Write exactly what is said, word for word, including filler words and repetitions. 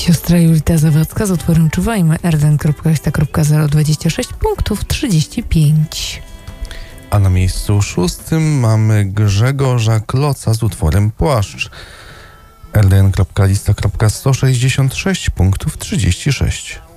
Siostra Julita Zawadzka z utworem Czuwajmy, rden.sta.zero dwadzieścia sześć punktów trzydzieści pięć. A na miejscu szóstym mamy Grzegorza Kloca z utworem Płaszcz, erdn.lista.sto sześćdziesiąt sześć punktów trzydzieści sześć.